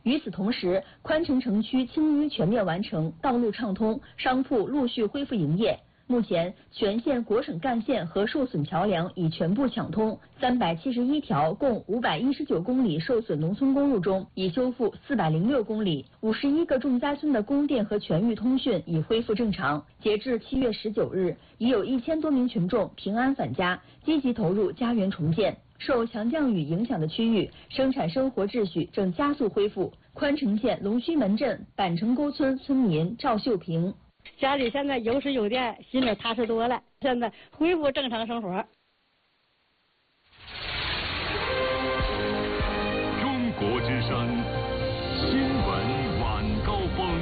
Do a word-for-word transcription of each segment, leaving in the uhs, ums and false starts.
与此同时，宽城城区清淤全面完成，道路畅通，商铺陆续恢复营业。目前，全县国省干线和受损桥梁已全部抢通，三百七十一条共五百一十九公里受损农村公路中，已修复四百零六公里，五十一个重灾村的供电和全域通讯已恢复正常。截至七月十九日，已有一千多名群众平安返家，积极投入家园重建。受强降雨影响的区域，生产生活秩序正加速恢复。宽城县龙须门镇板城沟村村民赵秀平。 家里现在有水有电，心里踏实多了。现在恢复正常生活。 中国之声新闻晚高峰。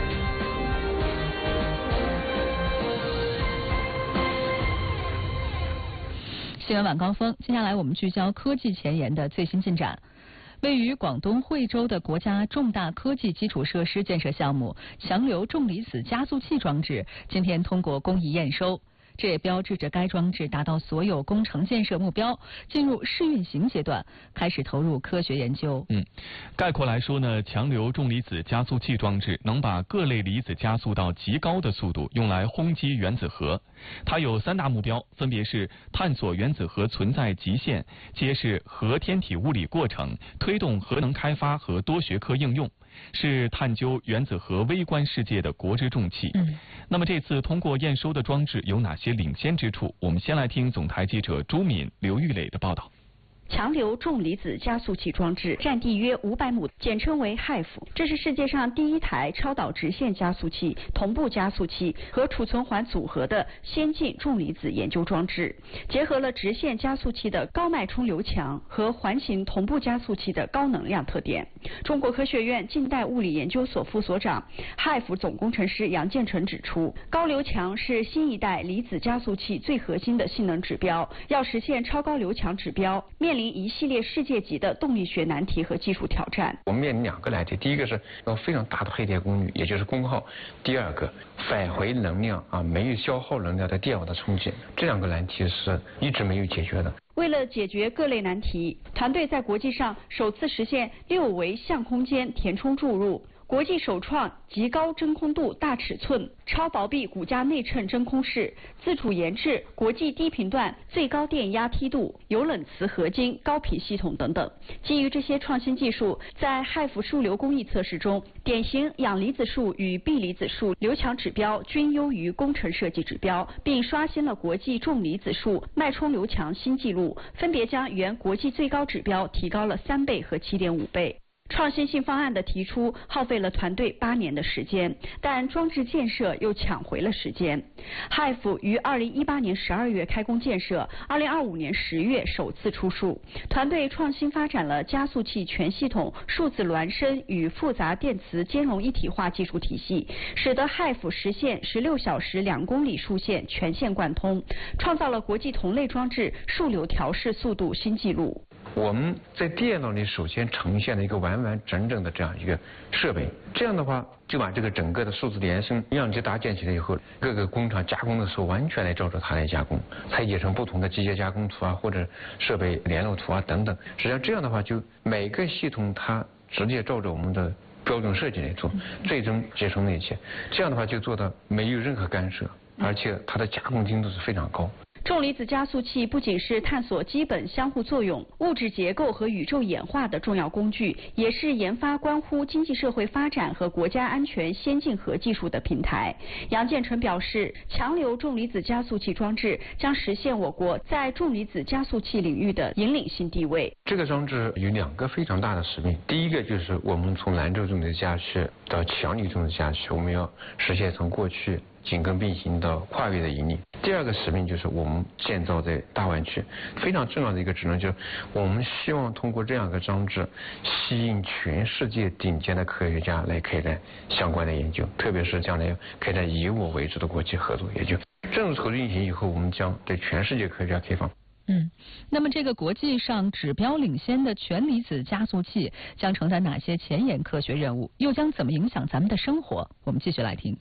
新闻晚高峰，接下来我们聚焦科技前沿的最新进展。位于广东惠州的国家重大科技基础设施建设项目强流重离子加速器装置今天通过工艺验收，这也标志着该装置达到所有工程建设目标，进入试运行阶段，开始投入科学研究。 嗯，概括来说呢，强流重离子加速器装置能把各类离子加速到极高的速度，用来轰击原子核。它有三大目标，分别是探索原子核存在极限，揭示核天体物理过程，推动核能开发和多学科应用，是探究原子核微观世界的国之重器。嗯，那么这次通过验收的装置有哪些领先之处？我们先来听总台记者朱敏、刘玉磊的报道。 强流重离子加速器装置占地约五百亩，简称为 H I F。这是世界上第一台超导直线加速器、同步加速器和储存环组合的先进重离子研究装置，结合了直线加速器的高脉冲流强和环形同步加速器的高能量特点。中国科学院近代物理研究所副所长、H I F 总工程师杨建成指出，高流强是新一代离子加速器最核心的性能指标，要实现超高流强指标，面临一系列世界级的动力学难题和技术挑战。 我们面临两个难题，第一个是要非常大的配电功率，也就是功耗；第二个返回能量啊，没有消耗能量的电网的冲击，这两个难题是一直没有解决的。 为了解决各类难题，团队在国际上首次实现六维相空间填充注入，国际首创极高真空度大尺寸超薄壁骨架内衬真空室，自主研制国际低频段最高电压梯度有冷磁合金高频系统等等。基于这些创新技术，在 H I F 数流工艺测试中，典型氧离子束与铋离子束流强指标均优于工程设计指标，并刷新了国际重离子束脉冲流强新纪录，分别将原国际最高指标提高了三倍和七点五倍。创新性方案的提出耗费了团队八年的时间，但装置建设又抢回了时间。H I F 于二零一八年十二月开工建设，二零二五年十月首次出数。团队创新发展了加速器全系统数字孪生与复杂电磁兼容一体化技术体系，使得 H I F 实现十六小时两公里数线全线贯通，创造了国际同类装置数流调试速度新纪录。 我们在电脑里首先呈现了一个完完整整的这样一个设备，这样的话就把这个整个的数字孪生样机搭建起来以后，各个工厂加工的时候完全来照着它来加工，拆解成不同的机械加工图啊，或者设备联络图啊等等。实际上这样的话，就每个系统它直接照着我们的标准设计来做，最终集成那些，这样的话就做到没有任何干涉，而且它的加工精度是非常高。 重离子加速器不仅是探索基本相互作用、物质结构和宇宙演化的重要工具，也是研发关乎经济社会发展和国家安全先进核技术的平台。杨建成表示，强流重离子加速器装置将实现我国在重离子加速器领域的引领性地位。 这个装置有两个非常大的使命，第一个就是我们从兰州重离子加速器到强流重离子加速器，我们要实现从过去紧跟并行到跨越的引领。第二个使命就是我们建造在大湾区，非常重要的一个职能就是我们希望通过这样一个装置吸引全世界顶尖的科学家来开展相关的研究，特别是将来开展以我为主的国际合作研究。正式投入运行以后，我们将对全世界科学家开放。 嗯，那么这个国际上指标领先的全离子加速器将承担哪些前沿科学任务，又将怎么影响咱们的生活？我们继续来听。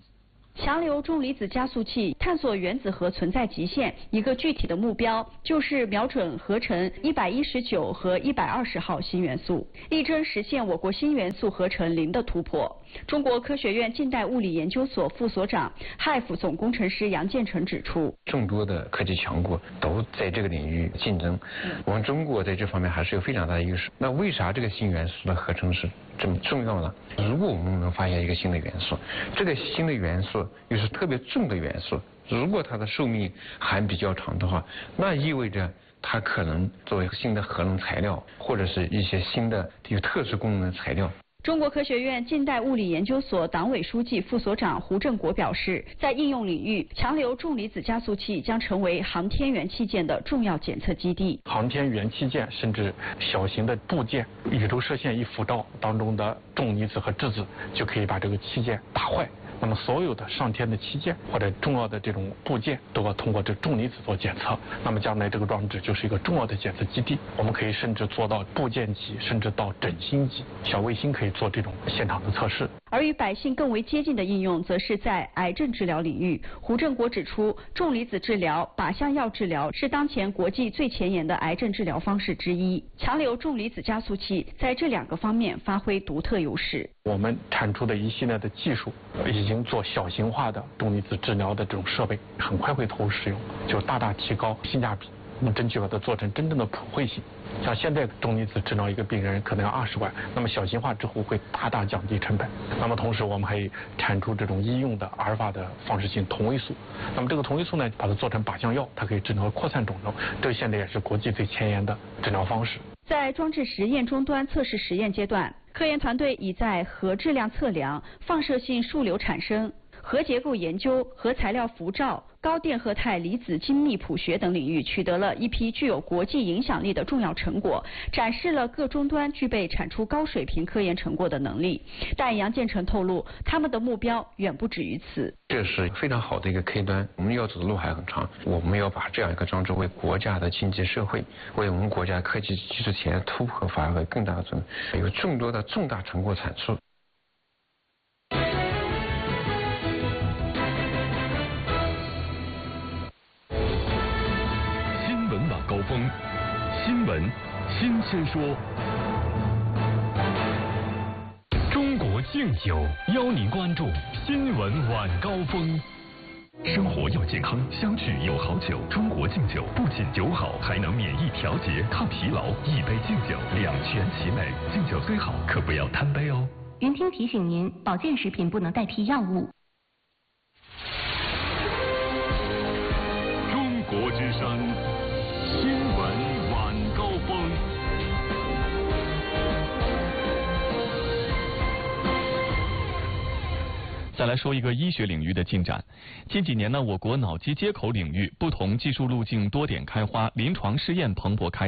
强流重离子加速器探索原子核存在极限，一个具体的目标就是瞄准合成一百一十九和一百二十号新元素，力争实现我国新元素合成零的突破。中国科学院近代物理研究所副所长、H I F 总工程师杨建成指出， 众多的科技强国都在这个领域竞争，我们中国在这方面还是有非常大的优势。那为啥这个新元素的合成是这么重要呢？如果我们能发现一个新的元素，这个新的元素又是特别重的元素，如果它的寿命还比较长的话，那意味着它可能作为新的核能材料，或者是一些新的有特殊功能的材料。 中国科学院近代物理研究所党委书记、副所长胡振国表示，在应用领域，强流重离子加速器将成为航天员器件的重要检测基地。 航天员器件甚至小型的部件，宇宙射线一辐照当中的重离子和质子就可以把这个器件打坏。那么所有的上天的器件或者重要的这种部件都要通过这重离子做检测，那么将来这个装置就是一个重要的检测基地。我们可以甚至做到部件级，甚至到整星级，小卫星可以做这种现场的测试。 而与百姓更为接近的应用，则是在癌症治疗领域。胡振国指出，重离子治疗、靶向药治疗是当前国际最前沿的癌症治疗方式之一。强流重离子加速器在这两个方面发挥独特优势。 我们产出的一系列的技术，已经做小型化的重离子治疗的这种设备，很快会投入使用，就大大提高性价比。我们争取把它做成真正的普惠性。像现在重离子治疗一个病人可能要二十万，那么小型化之后会大大降低成本。那么同时我们还产出这种医用的阿尔法的放射性同位素。那么这个同位素呢，把它做成靶向药，它可以治疗扩散肿瘤。这现在也是国际最前沿的治疗方式。 在装置实验终端测试实验阶段，科研团队已在核质量测量、放射性数流产生、核结构研究、核材料辐照、高电荷态离子精密谱学等领域取得了一批具有国际影响力的重要成果，展示了各终端具备产出高水平科研成果的能力。但杨建成透露，他们的目标远不止于此。 这是非常好的一个开端，我们要走的路还很长。我们要把这样一个装置为国家的经济社会、为我们国家科技技术前沿突破发挥更大的作用，有众多的重大成果产出。 高峰新闻新鲜说，中国敬酒邀您关注新闻晚高峰。生活要健康，相聚有好酒。中国敬酒不仅酒好，还能免疫调节、抗疲劳。一杯敬酒，两全其美。敬酒虽好，可不要贪杯哦。 云听提醒您，保健食品不能代替药物。 中国之声。新闻晚高峰。 再来说一个医学领域的进展。近几年呢，我国脑机接口领域不同技术路径多点开花，临床试验蓬勃开展。